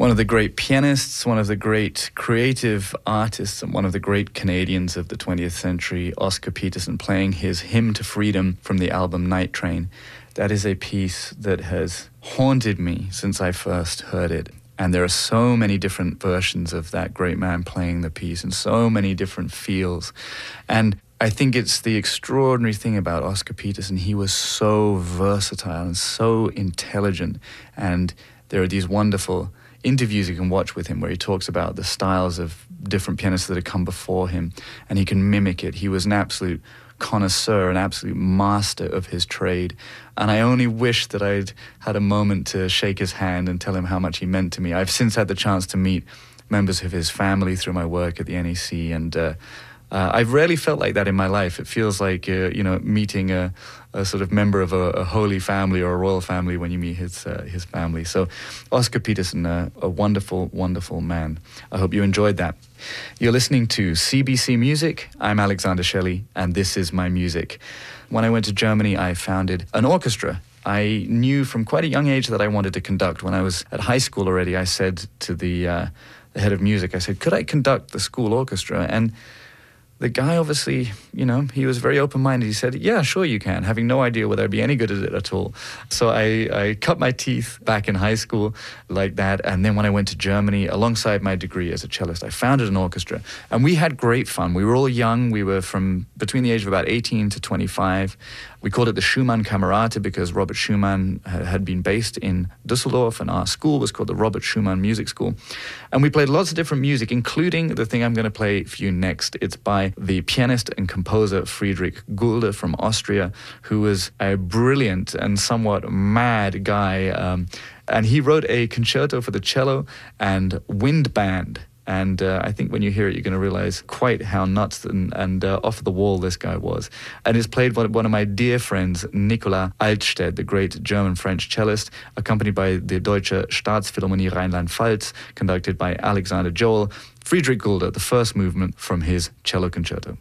One of the great pianists, one of the great creative artists, and one of the great Canadians of the 20th century, Oscar Peterson, playing his Hymn to Freedom from the album Night Train. That is a piece that has haunted me since I first heard it. And there are so many different versions of that great man playing the piece and so many different feels. And I think it's the extraordinary thing about Oscar Peterson. He was so versatile and so intelligent. And there are these wonderful interviews you can watch with him where he talks about the styles of different pianists that have come before him, and he can mimic it. He was an absolute connoisseur, an absolute master of his trade. And I only wish that I'd had a moment to shake his hand and tell him how much he meant to me. I've since had the chance to meet members of his family through my work at the NEC, and I've rarely felt like that in my life. It feels like, meeting a sort of member of a holy family or a royal family when you meet his family. So Oscar Peterson, a wonderful, wonderful man. I hope you enjoyed that. You're listening to CBC Music. I'm Alexander Shelley, and this is my music. When I went to Germany, I founded an orchestra. I knew from quite a young age that I wanted to conduct. When I was at high school already, I said to the head of music, I said, could I conduct the school orchestra? And the guy obviously, he was very open-minded. He said, yeah, sure you can, having no idea whether I'd be any good at it at all. So I cut my teeth back in high school like that. And then when I went to Germany, alongside my degree as a cellist, I founded an orchestra. And we had great fun. We were all young. We were from between the age of about 18 to 25. We called it the Schumann Kamerate because Robert Schumann had been based in Düsseldorf, and our school was called the Robert Schumann Music School. And we played lots of different music, including the thing I'm going to play for you next. It's by the pianist and composer Friedrich Gulde from Austria, who was a brilliant and somewhat mad guy. And he wrote a concerto for the cello and wind band. And I think when you hear it, you're going to realize quite how nuts and off the wall this guy was. And it's played by one of my dear friends, Nicolas Altstädt, the great German-French cellist, accompanied by the Deutsche Staatsphilharmonie Rheinland-Pfalz, conducted by Alexander Joel. Friedrich Gulde, the first movement from his cello concerto.